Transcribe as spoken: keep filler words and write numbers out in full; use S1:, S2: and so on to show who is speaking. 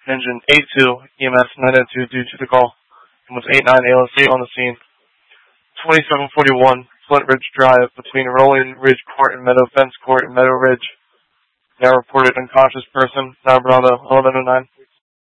S1: Engine eight two, E M S nine oh two due to the call, and was eight nine A L C on the scene. twenty-seven forty-one, Flint Ridge Drive, between Rolling Ridge Court and Meadow Fence Court and Meadow Ridge. Now reported unconscious person, now Bravo eleven oh nine.